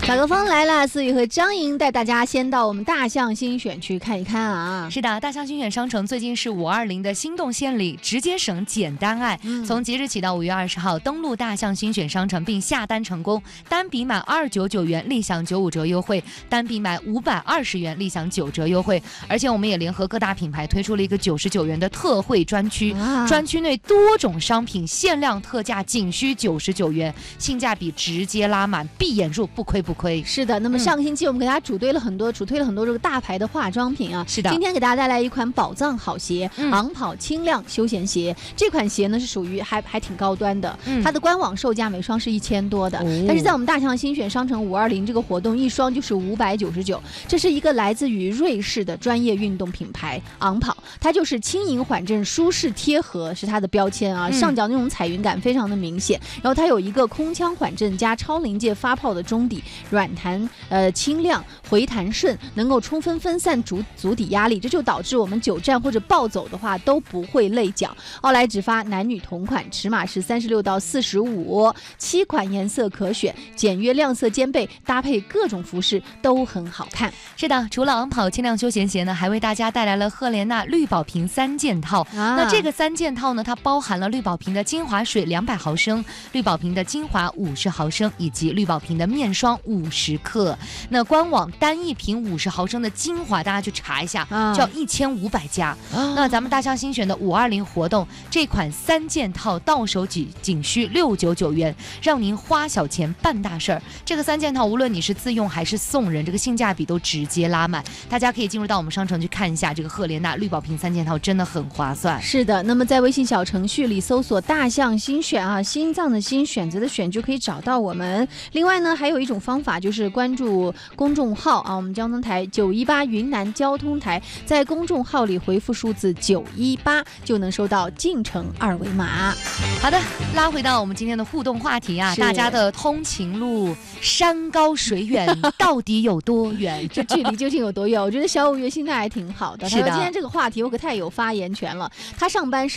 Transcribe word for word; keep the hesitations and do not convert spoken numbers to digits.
小格风来了，思雨和张莹带大家先到我们大象新选区看一看啊。 是的，大象新选商城最近是五二零的心动献礼，直接省简单爱。嗯、从即日起到五月二十号，登录大象新选商城并下单成功，单笔满二九九元立享九五折优惠，单笔满五百二十元立享九折优惠。而且我们也联合各大品牌推出了一个九十九元的特惠专区，啊、专区内多种商品限量特价，仅需九十九元，性价比直接拉满，闭眼入不亏不亏。 是的，那么上个星期我们给大家主推了很多，主推了很多这个大牌的化妆品啊。 是的， 今天给大家带来一款宝藏好鞋，嗯、昂跑轻量休闲鞋。这款鞋呢是属于还还挺高端的，嗯、它的官网售价每双是一千多的，哦、但是在我们大象新选商城五二零这个活动，一双就是五百九十九。这是一个来自于瑞士的专业运动品牌昂跑，它就是轻盈缓震、舒适贴合是它的标签啊，嗯、上脚那种踩匀感非常的明显。然后它有一个空腔缓震加超临界发泡的中底，软弹呃轻量回弹顺，能够充分分散足足底压力，这就导致我们久站或者暴走的话都不会累脚。奥莱只发男女同款，尺码是三十六到四十五，七款颜色可选，简约亮色兼备，搭配各种服饰都很好看。 是的，除了昂跑轻量休闲鞋呢，还为大家带来了赫莲娜绿宝瓶三件套。啊、那这个三件套呢，它包含了绿宝瓶的精华水两百毫升，绿宝瓶的精华五十毫升，以及绿宝瓶的面霜五十克。那官网单一瓶五十毫升的精华，大家去查一下，啊、就要一千五百加。啊、那咱们大象新选的五二零活动，这款三件套到手仅仅需六九九元，让您花小钱办大事儿。这个三件套，无论你是自用还是送人，这个性价比都直接拉满。大家可以进入到我们商城去看一下，这个赫莲娜绿宝瓶三件套真的很划算。 是的，那么在微信小程序里搜索大象新选啊，心脏的心，选择的选，就可以找到我们。另外呢，还有一种方法就是关注公众号啊，我们交通台九一八云南交通台，在公众号里回复数字九一八，就能收到进城二维码。 好的，拉回到我们今天的互动话题啊，大家的通勤路山高水远到底有多远？ 这距离究竟有多远？我觉得小五月心态还挺好的。 是的， 今天这个话题我可太有发言权了。他上班是